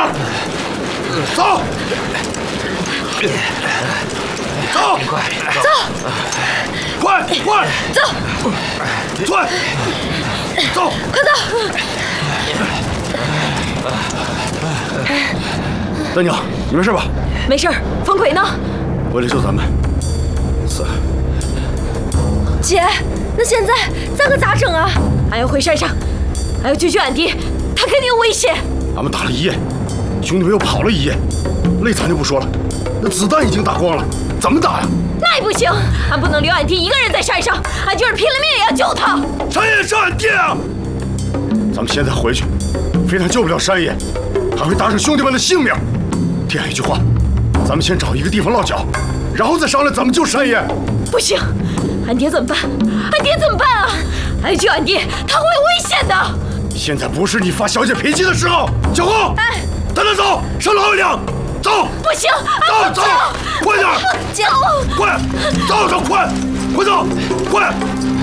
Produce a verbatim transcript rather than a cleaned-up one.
啊！走，走， 快走， 快快走， 快走， 快走！ 大娘，你没事吧？ 没事。风鬼呢？ 为了救咱们，死了。 姐，那现在咱可咋整啊？俺要回山上，俺要救救俺弟，他肯定有危险。 俺们打了一夜，兄弟们又跑了一夜，累咱就不说了，那子弹已经打光了，怎么打呀？ 那也不行，俺不能留俺弟一个人在山上，俺就是拼了命也要救他。 山野是俺爹啊！咱们现在回去，非但救不了山野，还会搭上兄弟们的性命。听俺一句话，咱们先找一个地方落脚，然后再商量怎么救山野。 不行，俺爹怎么办？俺爹怎么办啊？俺救俺爹，他会有危险的。 现在不是你发小姐脾气的时候。小红， 哎， 带他走，上老一辆，走。 不行， 走走，快点， 走， 快，走走快，快走，快。